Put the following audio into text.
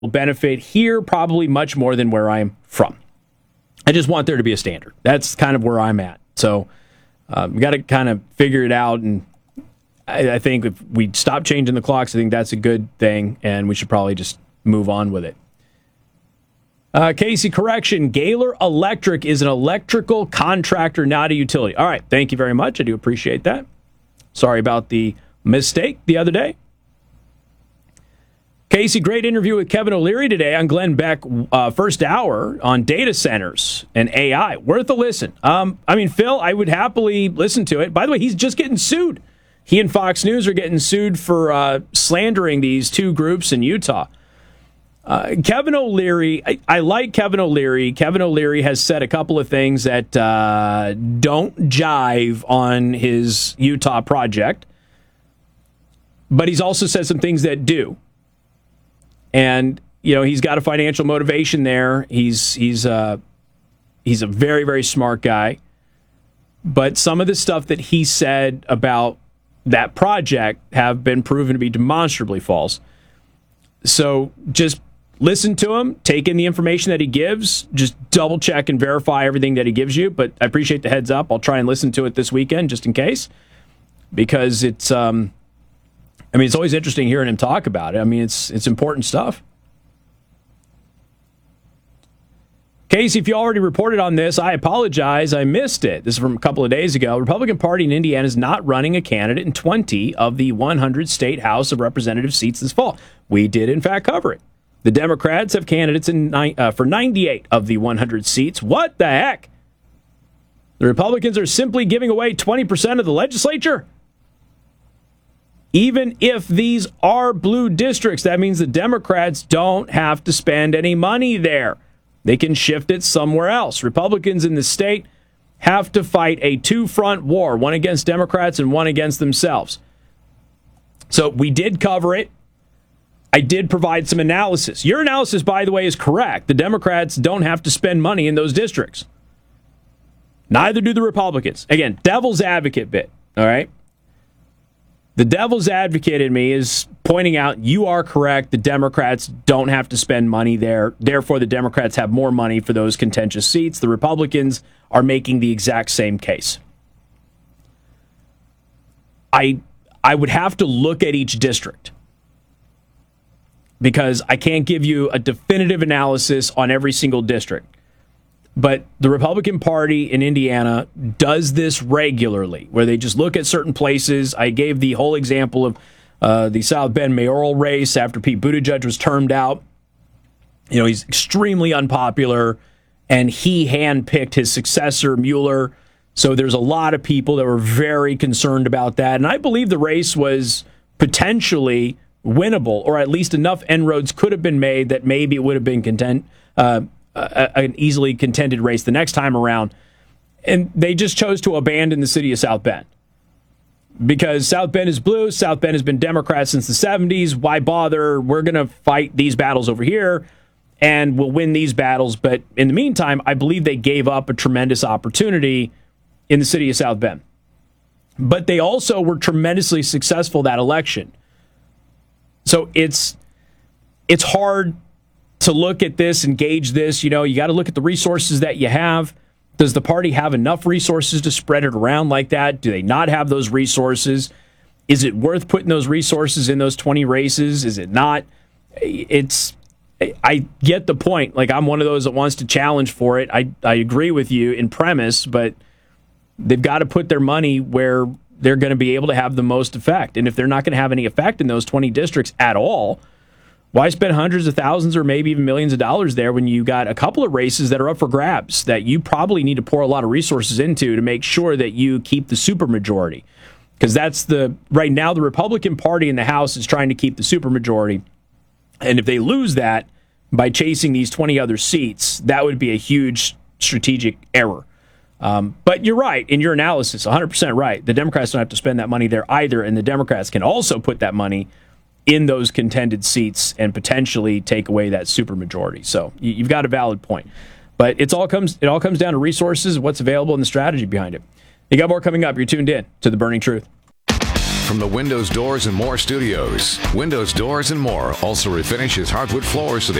will benefit here probably much more than where I'm from. I just want there to be a standard. That's kind of where I'm at. So we got to kind of figure it out. And I think if we stop changing the clocks, I think that's a good thing. And we should probably just move on with it. Casey, correction. Gaylor Electric is an electrical contractor, not a utility. All right. Thank you very much. I do appreciate that. Sorry about the mistake the other day. Casey, great interview with Kevin O'Leary today on Glenn Beck, first hour on data centers and AI. Worth a listen. Phil, I would happily listen to it. By the way, he's just getting sued. He and Fox News are getting sued for slandering these two groups in Utah. Kevin O'Leary, I like Kevin O'Leary. Kevin O'Leary has said a couple of things that don't jive on his Utah project, but he's also said some things that do. And, he's got a financial motivation there. He's a very, very smart guy. But some of the stuff that he said about that project have been proven to be demonstrably false. So just listen to him, take in the information that he gives, just double check and verify everything that he gives you. But I appreciate the heads up. I'll try and listen to it this weekend just in case, because it's it's always interesting hearing him talk about it. It's important stuff. Casey, if you already reported on this, I apologize. I missed it. This is from a couple of days ago. Republican Party in Indiana is not running a candidate in 20 of the 100 state House of Representative seats this fall. We did, in fact, cover it. The Democrats have candidates for 98 of the 100 seats. What the heck? The Republicans are simply giving away 20% of the legislature? Even if these are blue districts, that means the Democrats don't have to spend any money there. They can shift it somewhere else. Republicans in the state have to fight a two-front war, one against Democrats and one against themselves. So we did cover it. I did provide some analysis. Your analysis, by the way, is correct. The Democrats don't have to spend money in those districts. Neither do the Republicans. Again, devil's advocate bit, all right? The devil's advocate in me is pointing out you are correct. The Democrats don't have to spend money there. Therefore, the Democrats have more money for those contentious seats. The Republicans are making the exact same case. I would have to look at each district because I can't give you a definitive analysis on every single district. But the Republican Party in Indiana does this regularly, where they just look at certain places. I gave the whole example of the South Bend mayoral race after Pete Buttigieg was termed out. He's extremely unpopular, and he handpicked his successor, Mueller. So there's a lot of people that were very concerned about that. And I believe the race was potentially winnable, or at least enough inroads could have been made that maybe it would have been an easily contended race the next time around. And they just chose to abandon the city of South Bend because South Bend is blue. South Bend has been Democrat since the 70s. Why bother? We're going to fight these battles over here and we'll win these battles. But in the meantime, I believe they gave up a tremendous opportunity in the city of South Bend. But they also were tremendously successful that election. So it's hard to look at this and gauge this. You got to look at the resources that you have. Does the party have enough resources to spread it around like that? Do they not have those resources? Is it worth putting those resources in those 20 races? Is it not? I get the point. Like, I'm one of those that wants to challenge for it. I agree with you in premise, but they've got to put their money where they're going to be able to have the most effect. And if they're not going to have any effect in those 20 districts at all, why spend hundreds of thousands or maybe even millions of dollars there when you got a couple of races that are up for grabs that you probably need to pour a lot of resources into to make sure that you keep the supermajority? Because right now the Republican Party in the House is trying to keep the supermajority. And if they lose that by chasing these 20 other seats, that would be a huge strategic error. But you're right in your analysis, 100% right. The Democrats don't have to spend that money there either, and the Democrats can also put that money in those contended seats and potentially take away that supermajority. So you've got a valid point. But it all comes down to resources, what's available, and the strategy behind it. You got more coming up. You're tuned in to The Burning Truth. from the Windows Doors and More studios. Windows Doors and More also refinishes hardwood floors so they